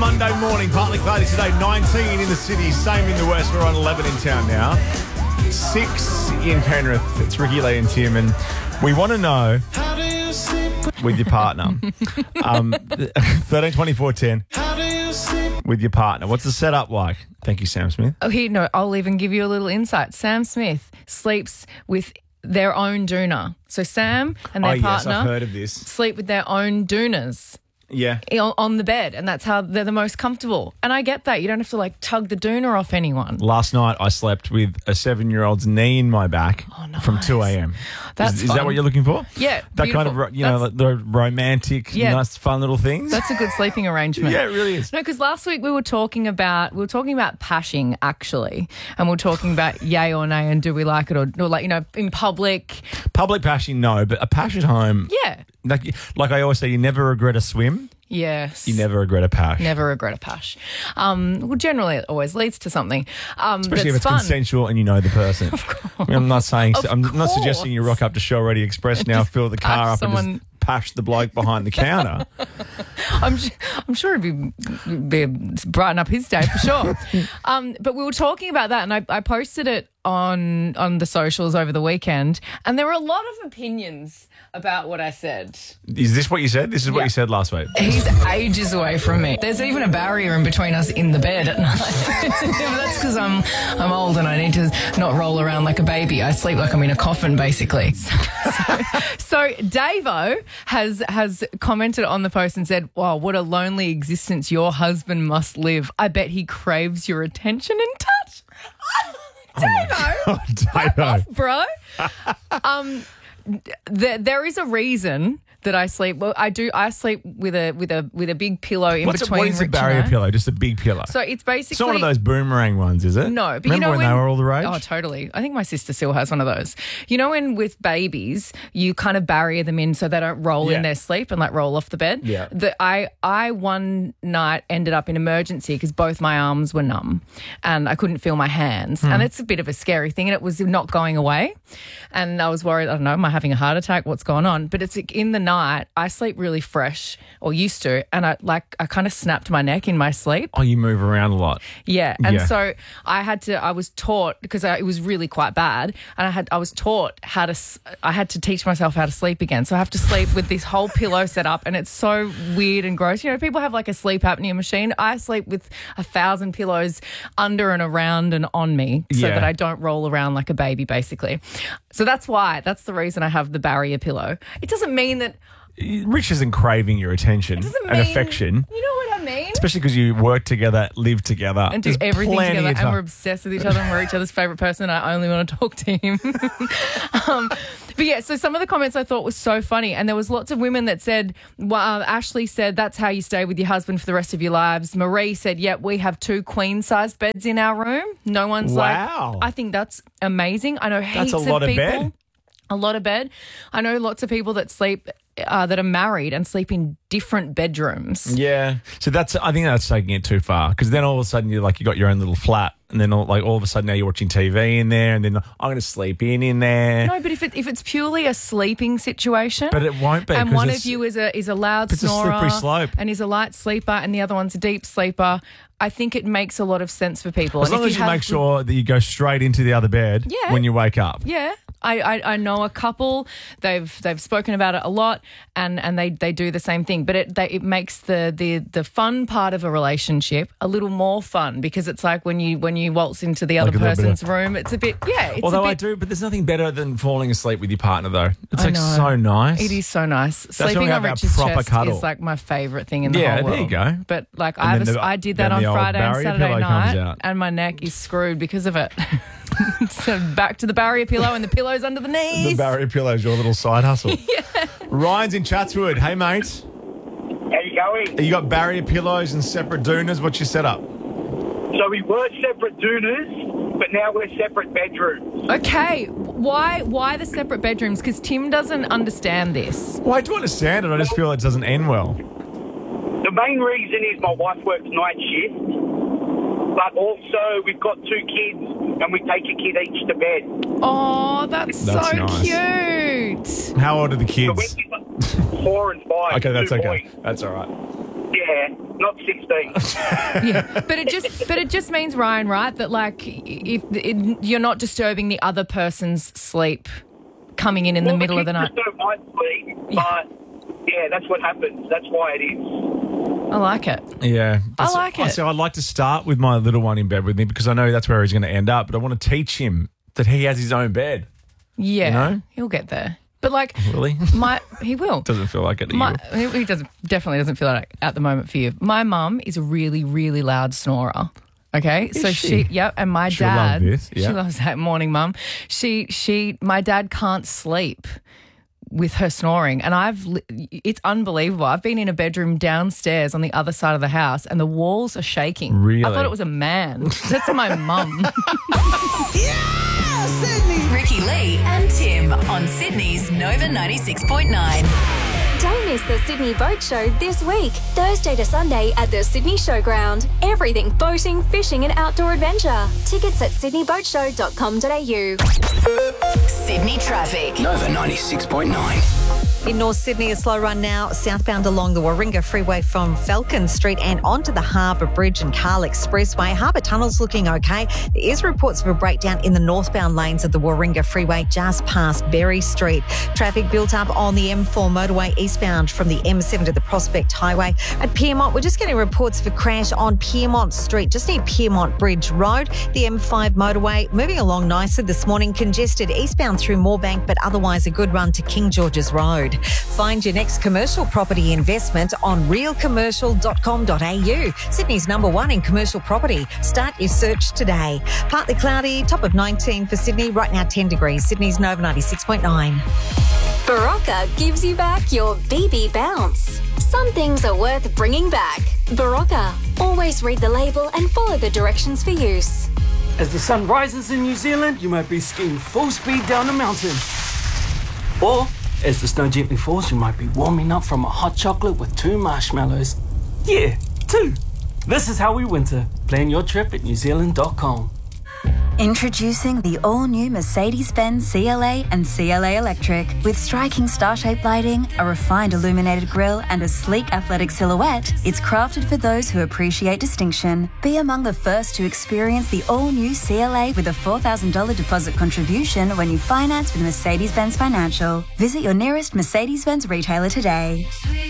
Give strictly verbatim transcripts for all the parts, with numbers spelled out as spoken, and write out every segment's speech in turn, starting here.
Monday morning, partly cloudy today, nineteen in the city, same in the west. We're on eleven in town now. Six in Penrith. It's Ricky, Lee and Tim, and we want to know with your partner. um, thirteen twenty-four ten with your partner. What's the setup like? Thank you, Sam Smith. Oh, here, no, I'll even give you a little insight. Sam Smith sleeps with their own doona. So Sam and their oh, partner yes, I've heard of this. sleep with their own doonas. Yeah. On the bed, and that's how they're the most comfortable. And I get that. You don't have to, like, tug the doona off anyone. Last night I slept with a seven-year-old's knee in my back oh, nice. from two a.m. That's Is, is fun. that what you're looking for? Yeah. That beautiful. kind of, you know, like the romantic, Yeah. nice, fun little things? That's a good sleeping arrangement. Yeah, it really is. No, because last week we were talking about, we were talking about pashing, actually. And we were talking about yay or nay and do we like it or, or like, you know, in public. Public pashing, no, but a pash at home. Yeah. Like, like I always say, you never regret a swim. Yes. You never regret a pash. Never regret a pash. Um, well, generally it always leads to something. Um, Especially if that's it's fun. consensual and you know the person. Of course. I mean, I'm not saying, Of I'm not course. suggesting you rock up to Show Ready Express now, fill the car pash up someone. and just pash the bloke behind the counter. I'm, su- I'm sure it'd be, be brighten up his day for sure. um, but we were talking about that, and I, I posted it on on the socials over the weekend, and there were a lot of opinions about what I said. Is this what you said? This is what Yeah. you said last week. He's ages away from me. There's even a barrier in between us in the bed at night. But that's because I'm I'm old and I need to not roll around like a baby. I sleep like I'm in a coffin, basically. So, so Davo has has commented on the post and said, "Wow, what a lonely existence your husband must live. I bet he craves your attention and touch." Davo, Oh, Davo. bro. um, there, there is a reason that I sleep. Well, I do. I sleep with a with a with a big pillow in What's a, between. what is a Rich barrier and I. pillow? Just a big pillow. So it's basically It's not one of those boomerang ones, is it? No, but Remember you know when, when they were all the rage? Oh, totally. I think my sister still has one of those. You know, when with babies, you kind of barrier them in so they don't roll Yeah. in their sleep and like roll off the bed. Yeah. The, I I one night ended up in emergency because both my arms were numb and I couldn't feel my hands, Hmm. and it's a bit of a scary thing, and it was not going away, and I was worried. I don't know, am I having a heart attack? What's going on? But it's in the night. I sleep really fresh, or used to, and I like I kind of snapped my neck in my sleep. Oh, you move around a lot. Yeah, and Yeah. so I had to. I was taught because I, it was really quite bad, and I had. I was taught how to. s- I had to teach myself how to sleep again. So I have to sleep with this whole pillow set up, and it's so weird and gross. You know, people have like a sleep apnea machine. I sleep with a thousand pillows under and around and on me, so Yeah. that I don't roll around like a baby, basically. So that's why. That's the reason I have the barrier pillow. It doesn't mean that. Rich isn't craving your attention It doesn't and mean, affection, You know what I mean? especially because you work together, live together, And do There's everything plenty together, of and we're time. obsessed with each other, and we're each other's favourite person, and I only want to talk to him. um, but yeah, so some of the comments I thought was so funny, and there was lots of women that said, well, uh, Ashley said, that's how you stay with your husband for the rest of your lives. Marie said, yep, we have two queen-sized beds in our room. No one's Wow. like, I think that's amazing. I know heaps That's a lot of of people. bed. A lot of bed. I know lots of people that sleep, uh, that are married and sleep in different bedrooms. Yeah. So that's, I think that's taking it too far, because then all of a sudden you're like, you got your own little flat, and then all, like all of a sudden now you're watching T V in there, and then I'm going to sleep in in there. No, but if it if it's purely a sleeping situation, But it won't be, and 'cause one it's- of you is a is a loud it's a snorer, slippery slope. and is a light sleeper, and the other one's a deep sleeper, I think it makes a lot of sense for people. As And long if as you have make good- sure that you go straight into the other bed Yeah. when you wake up. Yeah. I, I, I know a couple. They've they've spoken about it a lot, and, and they, they do the same thing. But it they, it makes the, the the fun part of a relationship a little more fun, because it's like when you when you waltz into the other Like a little bit person's of- room, it's a bit yeah. It's Although a I bit, do, but there's nothing better than falling asleep with your partner, though. It's I like know. so nice. It is so nice. when Sleeping we on have our Rich's proper chest cuddle. is like my favourite thing in the Yeah, whole there world. you go. But like And I, then was, the- I did that then on the old Friday and barrier Saturday pillow comes night, out. and my neck is screwed because of it. So back to the barrier pillow and the pillows under the knees. The barrier pillow is your little side hustle. Yeah. Ryan's in Chatswood. Hey, mate. How you going? You got barrier pillows and separate doonas. What's your setup? So we were separate doonas, but now we're separate bedrooms. Okay, why why the separate bedrooms? Because Tim doesn't understand this. Well, I do understand it. I just feel it doesn't end well. The main reason is my wife works night shift, but also we've got two kids and we take a kid each to bed. Oh, that's, That's so nice. cute. How old are the So kids? we're four and five. Okay, that's two okay. boys. That's all right. Yeah, not six sixteen. Yeah, but it just but it just means, Ryan, right, that like if it, you're not disturbing the other person's sleep coming in in well, the middle the of the night. kids just don't mind sleep, but yeah, that's what happens. That's why it is. I like it. Yeah. I like it. So I'd like to start with my little one in bed with me because I know that's where he's going to end up, but I want to teach him that he has his own bed. Yeah, You know? he'll get there. But like, Really? my he will. Doesn't feel like it to My, you. he doesn't definitely doesn't feel like it at the moment for you. My mum is a really really loud snorer. Okay, Is so she? yep, and my She'll love dad, this, yeah. she loves that morning, mum. She she my dad can't sleep with her snoring, and I've li- it's unbelievable. I've been in a bedroom downstairs on the other side of the house, and the walls are shaking. Really? I thought it was a man. That's my mum. Yeah, Sydney. Ricky Lee and Tim on Sydney's Nova ninety-six point nine. Don't miss the Sydney Boat Show this week, Thursday to Sunday at the Sydney Showground. Everything boating, fishing and outdoor adventure. Tickets at sydney boat show dot com dot a u. Sydney traffic. Nova ninety-six point nine. In North Sydney, a slow run now southbound along the Warringah Freeway from Falcon Street and onto the Harbour Bridge and Carl Expressway. Harbour Tunnel's looking okay. There is reports of a breakdown in the northbound lanes of the Warringah Freeway just past Berry Street. Traffic built up on the M four motorway eastbound from the M seven to the Prospect Highway. At Piermont, we're just getting reports of a crash on Piermont Street, just near Piermont Bridge Road. The M five motorway moving along nicely this morning, congested eastbound through Moorebank, but otherwise a good run to King George's Road. Find your next commercial property investment on real commercial dot com dot a u. Sydney's number one in commercial property. Start your search today. Partly cloudy, top of nineteen for Sydney. Right now ten degrees. Sydney's Nova ninety-six point nine. Barocca gives you back your B B bounce. Some things are worth bringing back. Barocca. Always read the label and follow the directions for use. As the sun rises in New Zealand, you might be skiing full speed down a mountain. Or, as the snow gently falls, you might be warming up from a hot chocolate with two marshmallows. Yeah, two. This is how we winter. Plan your trip at new zealand dot com. Introducing the all-new Mercedes-Benz C L A and C L A Electric. With striking star-shaped lighting, a refined illuminated grille and a sleek athletic silhouette, it's crafted for those who appreciate distinction. Be among the first to experience the all-new C L A with a four thousand dollars deposit contribution when you finance with Mercedes-Benz Financial. Visit your nearest Mercedes-Benz retailer today.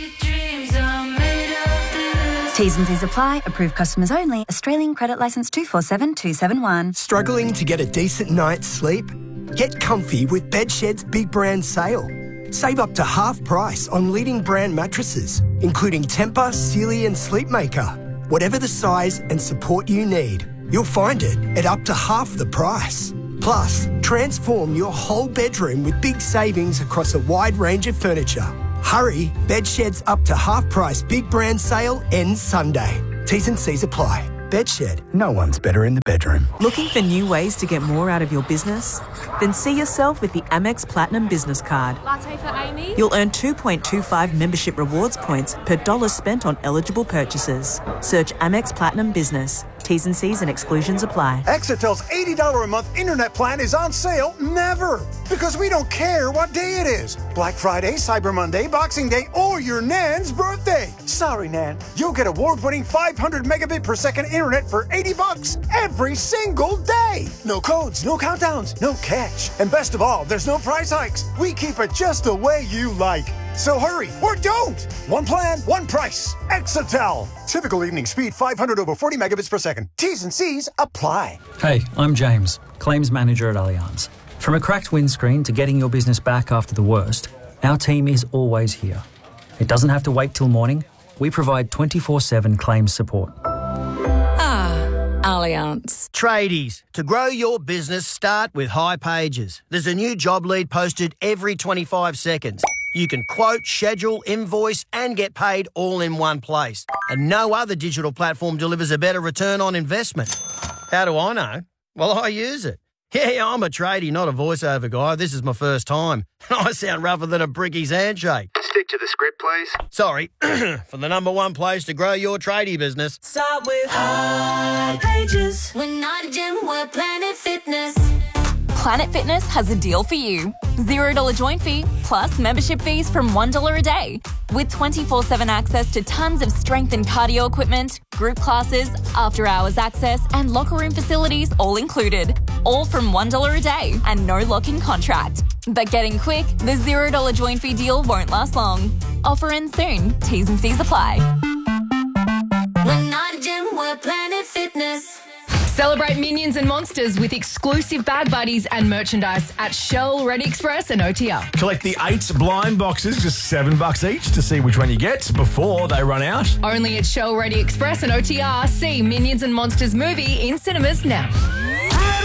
T's and C's apply. Approved customers only. Australian credit licence two four seven two seven one. Struggling to get a decent night's sleep? Get comfy with Bedshed's big brand sale. Save up to half price on leading brand mattresses, including Tempur, Sealy and Sleepmaker. Whatever the size and support you need, you'll find it at up to half the price. Plus, transform your whole bedroom with big savings across a wide range of furniture. Hurry, Bedshed's up to half price big brand sale ends Sunday. T's and C's apply. Bedshed, no one's better in the bedroom. Looking for new ways to get more out of your business? Then see yourself with the Amex Platinum Business Card. Latte for Amy. You'll earn two point two five membership rewards points per dollar spent on eligible purchases. Search Amex Platinum Business. T's and C's and exclusions apply. Exitel's eighty dollars a month internet plan is on sale never. Because we don't care what day it is. Black Friday, Cyber Monday, Boxing Day, or your Nan's birthday. Sorry, Nan. You'll get award-winning five hundred megabit per second internet for eighty bucks every single day. No codes, no countdowns, no catch. And best of all, there's no price hikes. We keep it just the way you like. So hurry, or don't! One plan, one price. Exitel. Typical evening speed five hundred over forty megabits per second. T's and C's apply. Hey, I'm James, Claims Manager at Allianz. From a cracked windscreen to getting your business back after the worst, our team is always here. It doesn't have to wait till morning. We provide twenty-four seven claims support. Ah, Allianz. Tradies, to grow your business, start with High Pages. There's a new job lead posted every twenty-five seconds. You can quote, schedule, invoice and get paid all in one place. And no other digital platform delivers a better return on investment. How do I know? Well, I use it. Yeah, I'm a tradie, not a voiceover guy. This is my first time. And I sound rougher than a bricky's handshake. Stick to the script, please. Sorry. For the number one place to grow your tradie business. Start with High Pages. We're not a gym, we're Planet Fitness. Planet Fitness has a deal for you. zero dollars joint fee plus membership fees from one dollar a day. With twenty-four seven access to tons of strength and cardio equipment, group classes, after-hours access and locker room facilities all included. All from one dollar a day and no lock-in contract. But getting quick, the zero dollars joint fee deal won't last long. Offer ends soon. T's and C's apply. We're not a gym, we're Planet Fitness. Celebrate Minions and Monsters with exclusive bag buddies and merchandise at Shell, Ready Express and O T R. Collect the eight blind boxes, just seven bucks each, to see which one you get before they run out. Only at Shell, Ready Express and O T R. See Minions and Monsters movie in cinemas now.